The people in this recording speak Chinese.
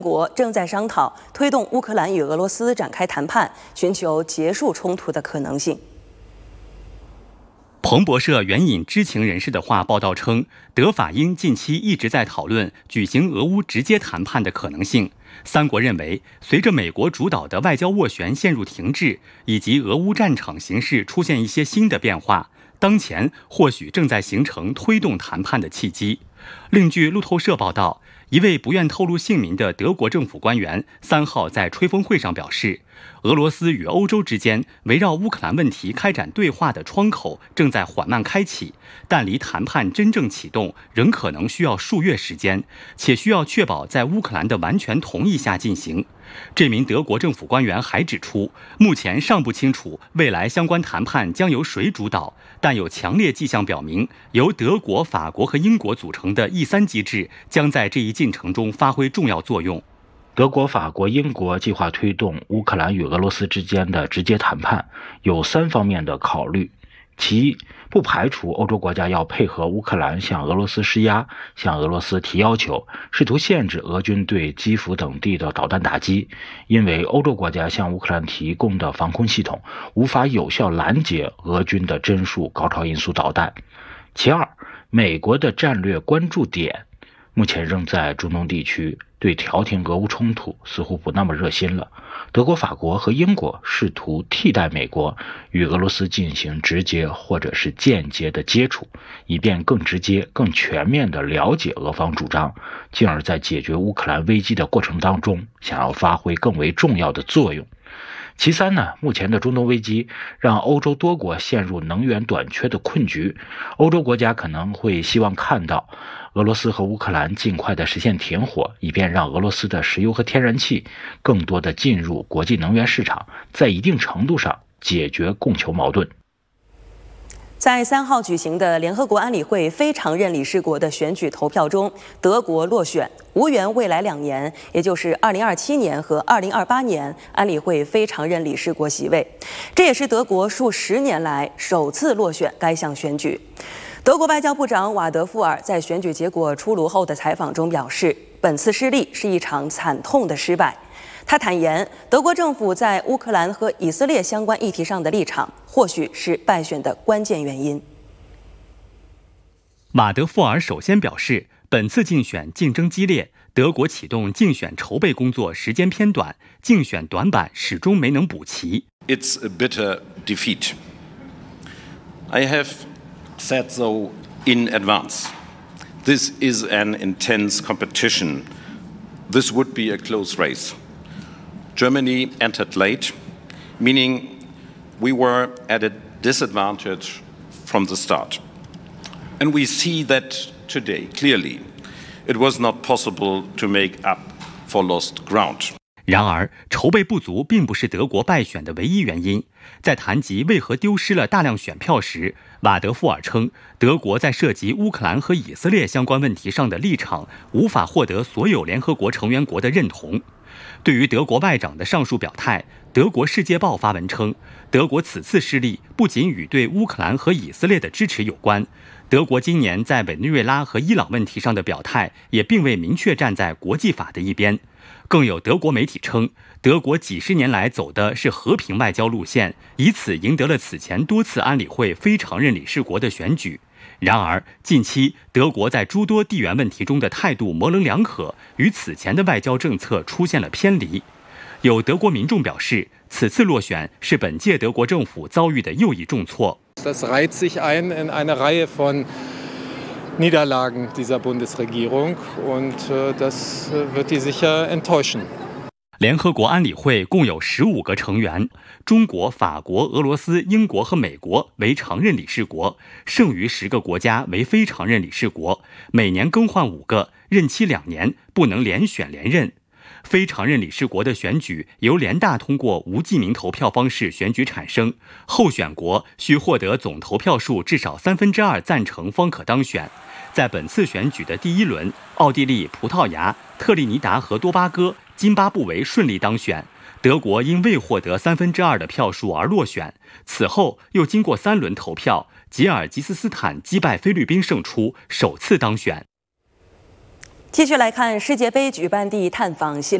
国正在商讨推动乌克兰与俄罗斯展开谈判，寻求结束冲突的可能性。 彭博社援引知情人士的话报道称，德法英近期一直在讨论举行俄乌直接谈判的可能性。三国认为，随着美国主导的外交斡旋陷入停滞，以及俄乌战场形势出现一些新的变化，当前或许正在形成推动谈判的契机。另据路透社报道，一位不愿透露姓名的德国政府官员3号在吹风会上表示，俄罗斯与欧洲之间围绕乌克兰问题开展对话的窗口正在缓慢开启，但离谈判真正启动仍可能需要数月时间，且需要确保在乌克兰的完全同意下进行。这名德国政府官员还指出，目前尚不清楚未来相关谈判将由谁主导，但有强烈迹象表明，由德国、法国和英国组成的E3机制将在这一进程中发挥重要作用。 德国、法国、英国计划推动乌克兰与俄罗斯之间的直接谈判，有3方面的考虑。其一，不排除欧洲国家要配合乌克兰向俄罗斯施压，向俄罗斯提要求，试图限制俄军对基辅等地的导弹打击，因为欧洲国家向乌克兰提供的防空系统无法有效拦截俄军的针数高超音速导弹。其二，美国的战略关注点目前仍在中东地区，对调停俄乌冲突似乎不那么热心了。德国、法国和英国试图替代美国与俄罗斯进行直接或者是间接的接触，以便更直接、更全面地了解俄方主张，进而在解决乌克兰危机的过程当中想要发挥更为重要的作用。其三呢，目前的中东危机让欧洲多国陷入能源短缺的困局，欧洲国家可能会希望看到俄罗斯和乌克兰尽快的实现停火，以便让俄罗斯的石油和天然气更多的进入国际能源市场，在一定程度上解决供求矛盾。 在3号举行的联合国安理会非常任理事国的选举投票中，德国落选，无缘未来2年，也就是2027年和2028年安理会非常任理事国席位。这也是德国数10年来首次落选该项选举。德国外交部长瓦德富尔在选举结果出炉后的采访中表示，本次失利是一场惨痛的失败。他坦言，德国政府在乌克兰和以色列相关议题上的立场，或许是败选的关键原因。 瓦德富尔首先表示，本次竞选竞争激烈，德国启动竞选筹备工作时间偏短，竞选短板始终没能补齐。 It's a bitter defeat. I have said so in advance. This is an intense competition. This would be a close race. Germany entered late, meaning we were at a disadvantage from the start. And we see that today, clearly, it was not possible to make up for lost ground. 然而，筹备不足并不是德国败选的唯一原因。在谈及为何丢失了大量选票时，瓦德富尔称，德国在涉及乌克兰和以色列相关问题上的立场无法获得所有联合国成员国的认同。对于德国外长的上述表态，德国《世界报》发文称，德国此次失利不仅与对乌克兰和以色列的支持有关，德国今年在委内瑞拉和伊朗问题上的表态也并未明确站在国际法的一边。更有德国媒体称，德国几十年来走的是和平外交路线，以此赢得了此前多次安理会非常任理事国的选举。然而，近期德国在诸多地缘问题中的态度模棱两可，与此前的外交政策出现了偏离。有德国民众表示，此次落选是本届德国政府遭遇的又一重挫。 Das reiht sich ein in eine Reihe von Niederlagen dieser Bundesregierung und das wird die sicher enttäuschen. 联合国安理会共有15个成员，中国、法国、俄罗斯、英国和美国为常任理事国，剩余10个国家为非常任理事国，每年更换5个，任期2年，不能连选连任。非常任理事国的选举由联大通过无记名投票方式选举产生，候选国需获得总投票数至少2/3赞成方可当选。在本次选举的第1轮，奥地利、葡萄牙、特立尼达和多巴哥、津巴布韦顺利当选，德国因未获得2/3的票数而落选。此后又经过3轮投票，吉尔吉斯斯坦击败菲律宾胜出，首次当选。 继续来看世界杯举办地探访系列。